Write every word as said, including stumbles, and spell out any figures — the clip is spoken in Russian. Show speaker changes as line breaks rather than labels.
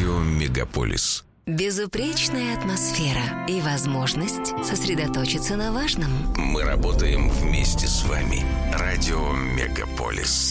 Радио Мегаполис.
Безупречная атмосфера и возможность сосредоточиться на важном.
Мы работаем вместе с вами. Радио Мегаполис.